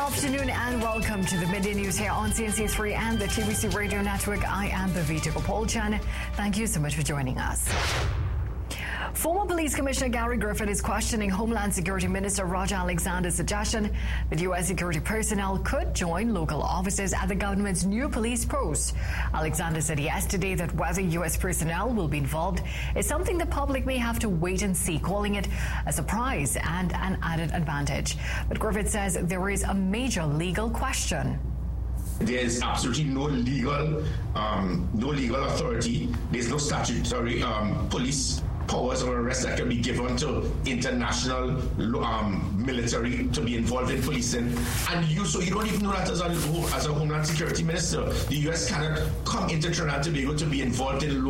afternoon and welcome to the Midday News here on CNC3 and the TBC Radio Network. I am Bhavita Gopalchan. Thank you so much for joining us. Former Police Commissioner Gary Griffith is questioning Homeland Security Minister Roger Alexander's suggestion that U.S. security personnel could join local officers at the government's new police posts. Alexander said yesterday that whether U.S. personnel will be involved is something the public may have to wait and see, calling it a surprise and an added advantage. But Griffith says there is a major legal question. There's absolutely no legal authority. There's no statutory police powers or arrest that can be given to international military to be involved in policing. And you don't even know that as a Homeland Security Minister. The U.S. cannot come into Trinidad and Tobago to be involved in